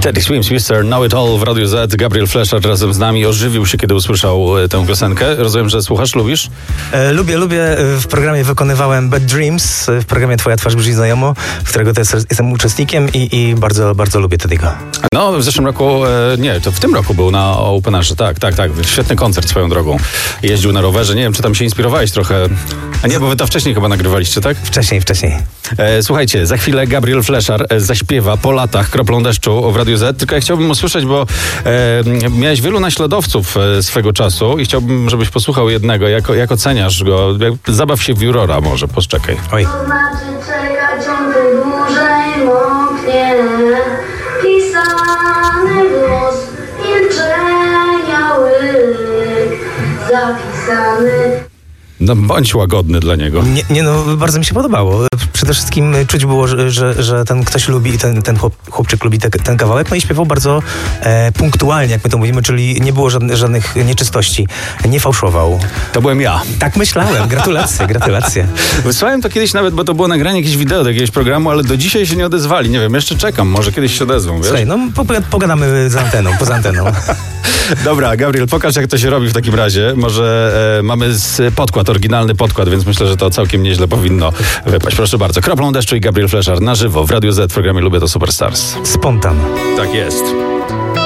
Teddy Swims, Mr. Know It All w Radiu Z. Gabriel Fleszar razem z nami ożywił się, kiedy usłyszał tę piosenkę. Rozumiem, że słuchasz, lubisz? Lubię. W programie wykonywałem Bad Dreams, w programie Twoja twarz brzmi znajomo, w którego też jestem uczestnikiem i bardzo, bardzo lubię Teddy'ego. No, w zeszłym roku, nie, to w tym roku był na Openerze, tak. Świetny koncert swoją drogą. Jeździł na rowerze, nie wiem, czy tam się inspirowałeś trochę. A nie, bo wy to wcześniej chyba nagrywaliście, tak? Wcześniej. Słuchajcie, za chwilę Gabriel Fleszar zaśpiewa Po latach kroplą deszczu w Radiu Z. Tylko ja chciałbym usłyszeć, bo miałeś wielu naśladowców swego czasu i chciałbym, żebyś posłuchał jednego. Jak oceniasz go? Zabaw się w jurora może, poczekaj. Oj. To znaczy czekać, on tu dłużej moknie. Pisany głos, milczenia łyk. Zapisany. No, bądź łagodny dla niego. Nie, bardzo mi się podobało. Przede wszystkim czuć było, że ten ktoś lubi i ten chłopczyk lubi ten kawałek. No i śpiewał bardzo punktualnie, jak my to mówimy, czyli nie było żadnych nieczystości. Nie fałszował. To byłem ja. Tak myślałem. Gratulacje. Wysłałem to kiedyś nawet, bo to było nagranie jakieś wideo do jakiegoś programu, ale do dzisiaj się nie odezwali. Nie wiem, jeszcze czekam. Może kiedyś się odezwą, wiesz? Słuchaj, no pogadamy poza anteną. Dobra, Gabriel, pokaż, jak to się robi w takim razie. Może mamy oryginalny podkład, więc myślę, że to całkiem nieźle powinno wypaść. Proszę bardzo. Kroplą deszczu i Gabriel Fleszar na żywo w Radiu Z w programie Lubię to Superstars. Spontan. Tak jest.